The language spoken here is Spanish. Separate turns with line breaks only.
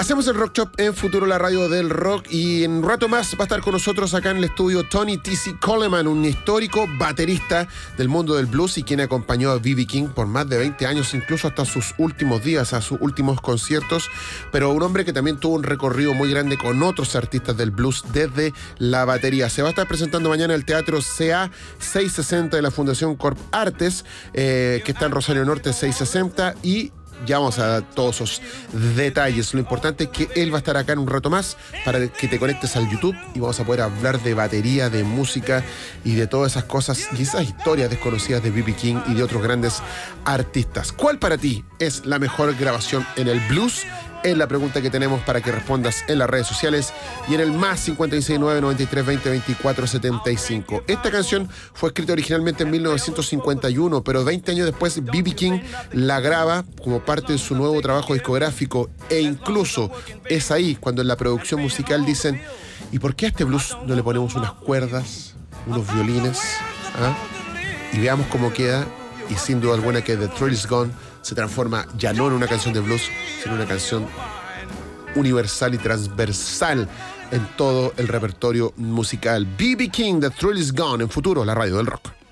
Hacemos el Rock Shop en Futuro, la radio del rock, y en un rato más va a estar con nosotros acá en el estudio Tony T.C. Coleman, un histórico baterista del mundo del blues y quien acompañó a B.B. King por más de 20 años, incluso hasta sus últimos días, a sus últimos conciertos, pero un hombre que también tuvo un recorrido muy grande con otros artistas del blues desde la batería. Se va a estar presentando mañana en el Teatro CA 660 de la Fundación Corp Artes, que está en Rosario Norte 660, y ya vamos a dar todos esos detalles. Lo importante es que él va a estar acá en un rato más para que te conectes al YouTube y vamos a poder hablar de batería, de música y de todas esas cosas y esas historias desconocidas de B.B. King y de otros grandes artistas. ¿Cuál para ti es la mejor grabación en el blues? Es la pregunta que tenemos para que respondas en las redes sociales y en el más 569-93-20-24-75. Esta canción fue escrita originalmente en 1951, pero 20 años después B.B. King la graba como parte de su nuevo trabajo discográfico, e incluso es ahí cuando en la producción musical dicen: ¿y por qué a este blues no le ponemos unas cuerdas, unos violines? Y veamos cómo queda, y sin duda alguna que The Thrill Is Gone se transforma ya no en una canción de blues, sino en una canción universal y transversal en todo el repertorio musical. B.B. King, The Thrill Is Gone, en Futuro, la radio del rock.